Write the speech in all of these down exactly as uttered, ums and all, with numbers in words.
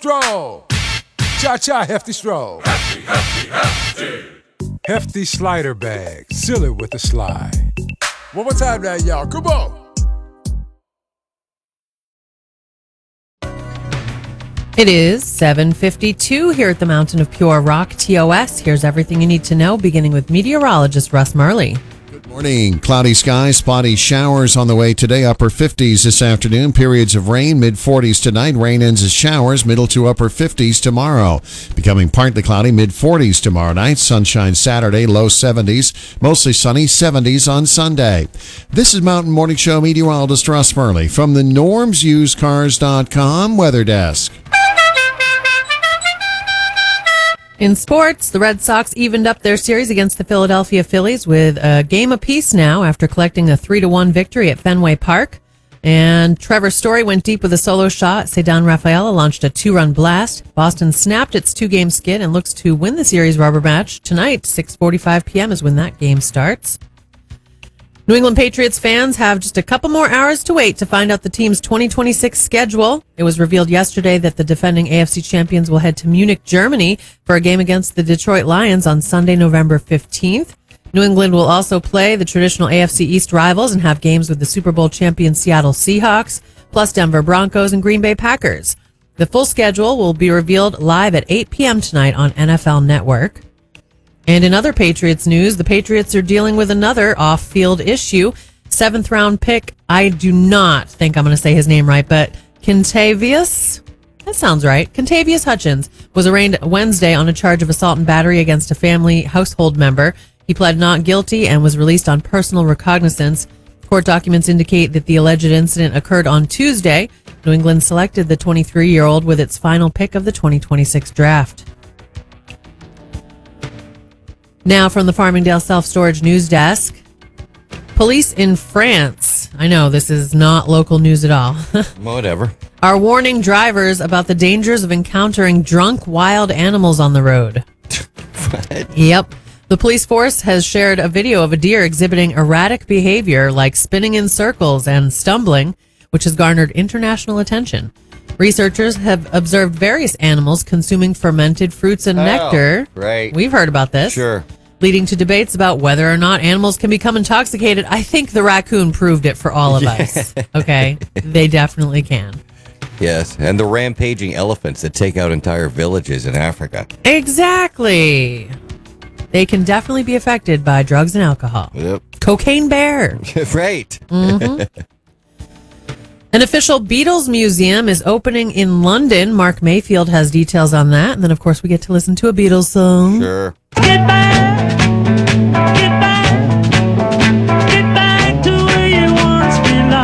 stroll. Cha-cha, hefty stroll. Hefty, hefty, hefty. Hefty slider bag. Seal it with a slide. One more time now, y'all. Come on. It is seven fifty-two here at the Mountain of Pure Rock, T O S. Here's everything you need to know, beginning with meteorologist Russ Murley. Good morning. Cloudy skies, spotty showers on the way today. Upper fifties this afternoon. Periods of rain, mid forties tonight. Rain ends as showers, middle to upper fifties tomorrow. Becoming partly cloudy, mid forties tomorrow night. Sunshine Saturday, low seventies. Mostly sunny, seventies on Sunday. This is Mountain Morning Show meteorologist Russ Murley from the norms used cars dot com weather desk. In sports, the Red Sox evened up their series against the Philadelphia Phillies with a game apiece now after collecting a three to one victory at Fenway Park. And Trevor Story went deep with a solo shot. Ceddanne Rafaela launched a two-run blast. Boston snapped its two-game skid and looks to win the series rubber match tonight. six forty-five p.m. is when that game starts. New England Patriots fans have just a couple more hours to wait to find out the team's twenty twenty-six schedule. It was revealed yesterday that the defending A F C champions will head to Munich, Germany for a game against the Detroit Lions on Sunday, November fifteenth. New England will also play the traditional A F C East rivals and have games with the Super Bowl champion Seattle Seahawks, plus Denver Broncos and Green Bay Packers. The full schedule will be revealed live at eight p.m. tonight on N F L Network. And in other Patriots news, the Patriots are dealing with another off-field issue. Seventh round pick, I do not think I'm going to say his name right, but Kentavious, that sounds right. Kentavious Hutchins was arraigned Wednesday on a charge of assault and battery against a family household member. He pled not guilty and was released on personal recognizance. Court documents indicate that the alleged incident occurred on Tuesday. New England selected the twenty-three-year-old with its final pick of the twenty twenty-six draft. Now from the Farmingdale Self-Storage News Desk. Police in France, I know this is not local news at all, Whatever. are warning drivers about the dangers of encountering drunk wild animals on the road. What? Yep. The police force has shared a video of a deer exhibiting erratic behavior like spinning in circles and stumbling, which has garnered international attention. Researchers have observed various animals consuming fermented fruits and Oh, nectar. right. We've heard about this. Sure. Leading to debates about whether or not animals can become intoxicated. I think the raccoon proved it for all of us. Okay? They definitely can. Yes, and the rampaging elephants that take out entire villages in Africa. Exactly. They can definitely be affected by drugs and alcohol. Yep. Cocaine bear. Right. Mm-hmm. An official Beatles museum is opening in London. Mark Mayfield has details on that. And then, of course, we get to listen to a Beatles song. Sure. Get back, get back, get back to where you once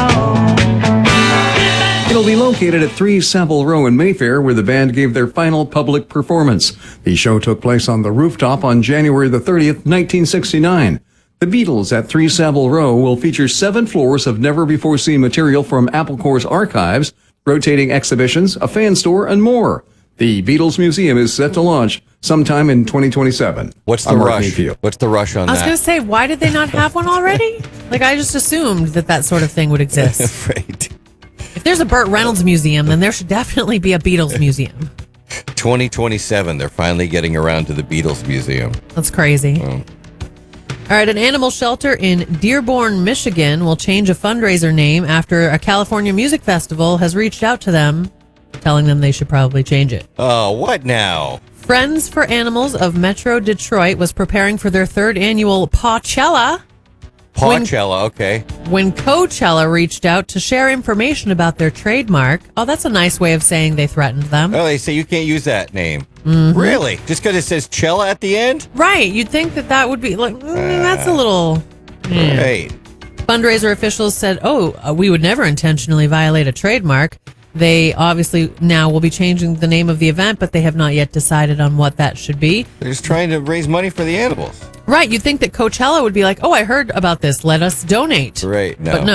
belonged. It'll be located at three Savile Row in Mayfair, where the band gave their final public performance. The show took place on the rooftop on January the thirtieth, nineteen sixty-nine. The Beatles at three Savile Row will feature seven floors of never-before-seen material from Apple Corps archives, rotating exhibitions, a fan store, and more. The Beatles Museum is set to launch sometime in twenty twenty-seven. What's the I'm Mark rush? Mayfield. What's the rush on I was that? going to say, why did they not have one already? Like, I just assumed that that sort of thing would exist. Right. If there's a Burt Reynolds museum, then there should definitely be a Beatles museum. twenty twenty-seven, they're finally getting around to the Beatles Museum. That's crazy. Oh. All right, an animal shelter in Dearborn, Michigan will change a fundraiser name after a California music festival has reached out to them, telling them they should probably change it. Oh, what now? Friends for Animals of Metro Detroit was preparing for their third annual Pawchella Pawchella, okay. when Coachella reached out to share information about their trademark. Oh, that's a nice way of saying they threatened them. Oh, they say you can't use that name. Mhm. Really? Just because it says Chella at the end? Right, you'd think that that would be like, mm, that's a little... eh. Right. Fundraiser officials said, oh, uh, we would never intentionally violate a trademark. They obviously now will be changing the name of the event, but they have not yet decided on what that should be. They're just trying to raise money for the animals. Right, you'd think that Coachella would be like, oh, I heard about this, let us donate. Right, no. But no.